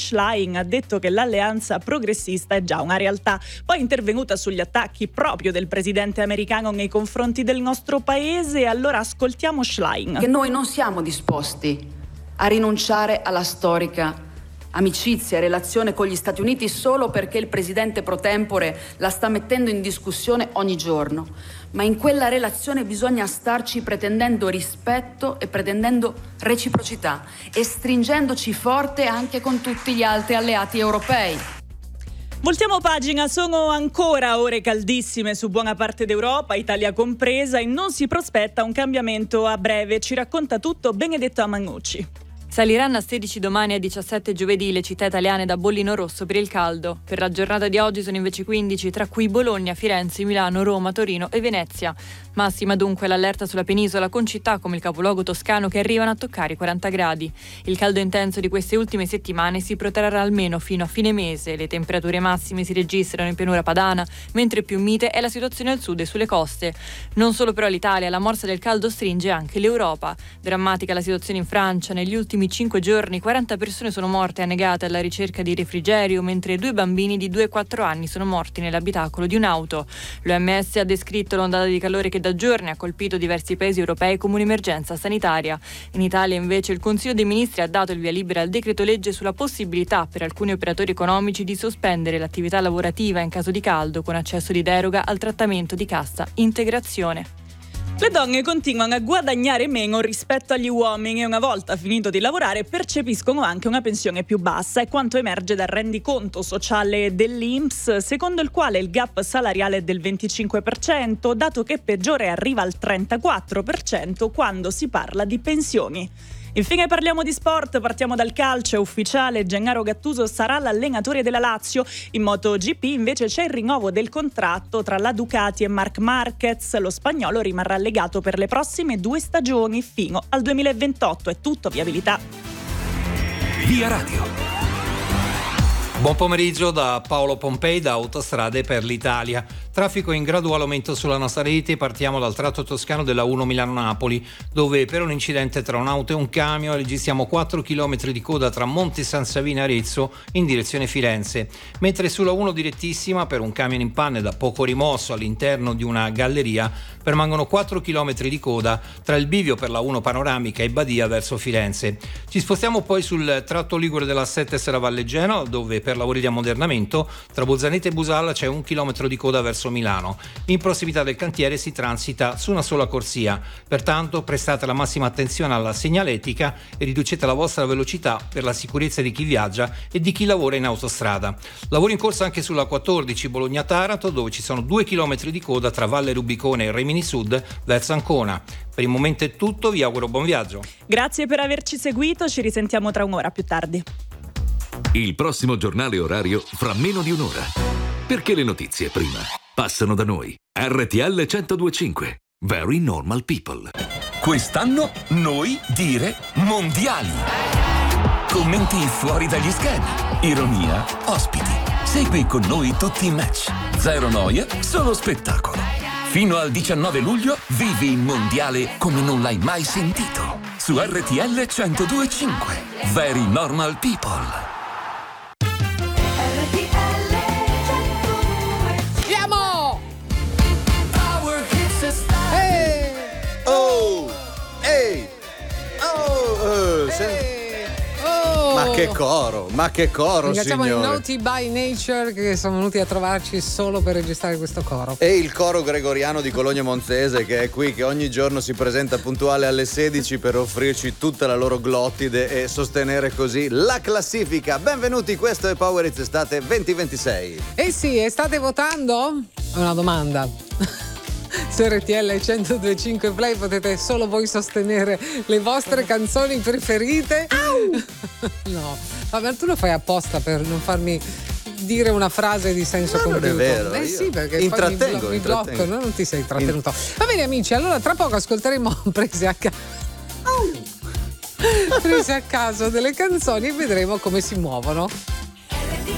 Schlein ha detto che l'alleanza progressista è già una realtà. Poi è intervenuta sugli attacchi proprio del presidente americano nei confronti del nostro paese. Allora ascoltiamo Schlein. Che noi non siamo disposti a rinunciare alla storica amicizia e relazione con gli Stati Uniti solo perché il presidente pro tempore la sta mettendo in discussione ogni giorno, ma in quella relazione bisogna starci pretendendo rispetto e pretendendo reciprocità e stringendoci forte anche con tutti gli altri alleati europei. Voltiamo pagina, sono ancora ore caldissime su buona parte d'Europa, Italia compresa, e non si prospetta un cambiamento a breve. Ci racconta tutto Benedetto Amanucci. Saliranno a 16 domani e a 17 giovedì le città italiane da bollino rosso per il caldo. Per la giornata di oggi sono invece 15, tra cui Bologna, Firenze, Milano, Roma, Torino e Venezia. Massima dunque l'allerta sulla penisola, con città come il capoluogo toscano che arrivano a toccare i 40 gradi. Il caldo intenso di queste ultime settimane si protrarrà almeno fino a fine mese. Le temperature massime si registrano in pianura padana, mentre più mite è la situazione al sud e sulle coste. Non solo però l'Italia, la morsa del caldo stringe anche l'Europa. Drammatica la situazione in Francia. Negli ultimi 5 giorni 40 persone sono morte annegate alla ricerca di refrigerio, mentre 2 bambini di 2 e 4 anni sono morti nell'abitacolo di un'auto. L'OMS ha descritto l'ondata di calore che da giorni ha colpito diversi paesi europei come un'emergenza sanitaria. In Italia invece il Consiglio dei Ministri ha dato il via libera al decreto legge sulla possibilità per alcuni operatori economici di sospendere l'attività lavorativa in caso di caldo, con accesso di deroga al trattamento di cassa integrazione. Le donne continuano a guadagnare meno rispetto agli uomini e una volta finito di lavorare percepiscono anche una pensione più bassa, è quanto emerge dal rendiconto sociale dell'INPS, secondo il quale il gap salariale è del 25%, dato che peggiore arriva al 34% quando si parla di pensioni. Infine parliamo di sport, partiamo dal calcio, è ufficiale, Gennaro Gattuso sarà l'allenatore della Lazio. In MotoGP invece c'è il rinnovo del contratto tra la Ducati e Marc Marquez, lo spagnolo rimarrà legato per le prossime 2 stagioni fino al 2028, è tutto viabilità. Via Radio. Buon pomeriggio da Paolo Pompei da Autostrade per l'Italia. Traffico in graduale aumento sulla nostra rete. Partiamo dal tratto toscano della 1 Milano-Napoli, dove per un incidente tra un'auto e un camion registriamo 4 km di coda tra Monte San Savino e Arezzo in direzione Firenze, mentre sulla 1 direttissima per un camion in panne da poco rimosso all'interno di una galleria permangono 4 km di coda tra il bivio per la 1 panoramica e Badia verso Firenze. Ci spostiamo poi sul tratto ligure della 7 Serravalle-Genoa, dove per lavori di ammodernamento tra Bolzanete e Busalla c'è 1 chilometro di coda verso Milano. In prossimità del cantiere si transita su una sola corsia, pertanto prestate la massima attenzione alla segnaletica e riducete la vostra velocità per la sicurezza di chi viaggia e di chi lavora in autostrada. Lavori in corso anche sulla 14 Bologna-Taranto, dove ci sono 2 chilometri di coda tra Valle Rubicone e Rimini Sud verso Ancona. Per il momento è tutto, vi auguro buon viaggio. Grazie per averci seguito, ci risentiamo tra un'ora più tardi. Il prossimo giornale orario fra meno di un'ora. Perché le notizie prima passano da noi. RTL 102.5. Very Normal People. Quest'anno noi dire mondiali. Commenti fuori dagli schemi. Ironia, ospiti. Segui con noi tutti i match. Zero noia, solo spettacolo. Fino al 19 luglio vivi il mondiale come non l'hai mai sentito. Su RTL 102.5. Very Normal People. Ma che coro, ringraziamo signore. i Naughty by Nature che sono venuti a trovarci solo per registrare questo coro. E il coro gregoriano di Cologno Monzese, che è qui, che ogni giorno si presenta puntuale alle 16 per offrirci tutta la loro glottide e sostenere così la classifica. Benvenuti, questo è Power Hits Estate 2026. Eh sì, e state votando? È una domanda. Su RTL 102.5 Play potete solo voi sostenere le vostre canzoni preferite. No, vabbè, tu lo fai apposta per non farmi dire una frase di senso compiuto. Non è vero. Sì, perché intrattengo, poi mi blocco, no? Non ti sei trattenuto. Va bene amici, allora tra poco ascolteremo prese a caso delle canzoni e vedremo come si muovono.